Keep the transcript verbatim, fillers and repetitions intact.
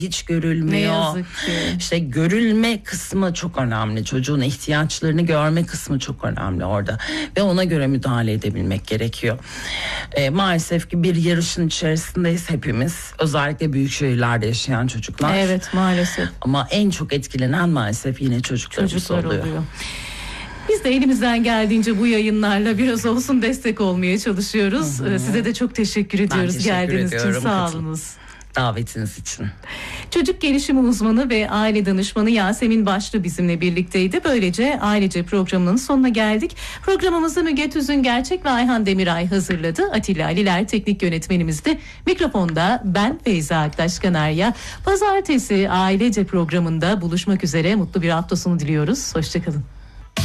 hiç görülmüyor. Ne yazık ki. İşte görülme kısmı çok önemli. Çocuğun ihtiyaçlarını görme kısmı çok önemli orada. Ve ona göre müdahale edebilmek gerekiyor. E, maalesef ki bir yarışın içerisindeyiz hepimiz. Özellikle büyük şehirlerde yaşayan çocuklar. Evet, maalesef. Ama en çok etkilenen maalesef yine çocuklarımız Çocuklar oluyor. oluyor. Biz de elimizden geldiğince bu yayınlarla biraz olsun destek olmaya çalışıyoruz. Hı hı. Size de çok teşekkür ediyoruz teşekkür geldiğiniz için. ediyorum. Sağ Katıl- olunuz. Davetiniz için. Çocuk gelişimi uzmanı ve aile danışmanı Yasemin Başlı bizimle birlikteydi. Böylece Ailece programının sonuna geldik. Programımızı Müge Tüzün Gerçek ve Ayhan Demiray hazırladı. Atilla Aliler teknik yönetmenimizdi. Mikrofonda ben Feyza Aktaş Kanarya. Pazartesi Ailece programında buluşmak üzere. Mutlu bir hafta sonu diliyoruz. Hoşçakalın.